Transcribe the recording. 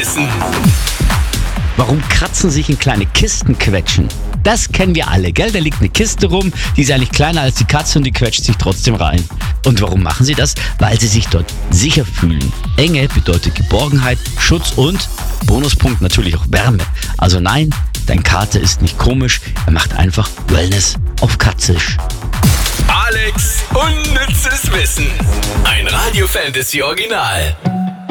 Wissen. Warum Katzen sich in kleine Kisten quetschen? Das kennen wir alle, gell? Da liegt eine Kiste rum, die ist eigentlich kleiner als die Katze und die quetscht sich trotzdem rein. Und warum machen sie das? Weil sie sich dort sicher fühlen. Enge bedeutet Geborgenheit, Schutz und, Bonuspunkt, natürlich auch Wärme. Also nein, dein Kater ist nicht komisch, er macht einfach Wellness auf Katzisch. Alex, unnützes Wissen. Ein Radio Fantasy Original.